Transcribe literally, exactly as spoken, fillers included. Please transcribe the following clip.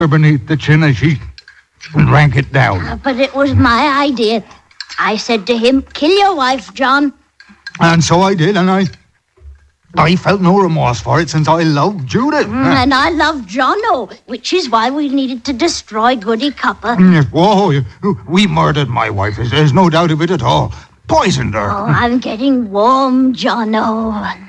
beneath the china sheet and drank it down. Uh, but it was my idea. I said to him, kill your wife, John. And so I did, and I... I felt no remorse for it since I loved Judith. Mm, and I loved Jono, which is why we needed to destroy Goody Copper. Mm, whoa, we murdered my wife. There's no doubt of it at all. Poisoned her. Oh, I'm getting warm, Jono.